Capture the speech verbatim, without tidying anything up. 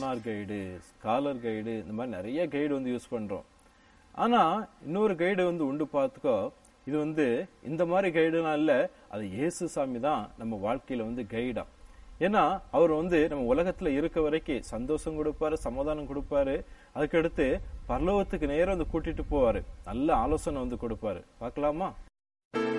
Star guide, scholar guide, இந்த மாதிரி நிறைய கைடு வந்து யூஸ் பண்றோம். ஆனா இன்னொரு கைடு வந்து உண்டு பார்த்துக்கோ. இது வந்து இந்த மாதிரி கைடுலாம் இல்ல, அது இயேசு சாமி தான் நம்ம வாழ்க்கையில வந்து கைடா. ஏன்னா அவர் வந்து நம்ம உலகத்துல இருக்க வரைக்கும் சந்தோஷம் கொடுப்பாரு, சமாதானம் கொடுப்பாரு. அதுக்கடுத்து பரலோகத்துக்கு நேரம் வந்து கூட்டிட்டு போவாரு, நல்ல ஆலோசனை வந்து கொடுப்பாரு. பார்க்கலாமா?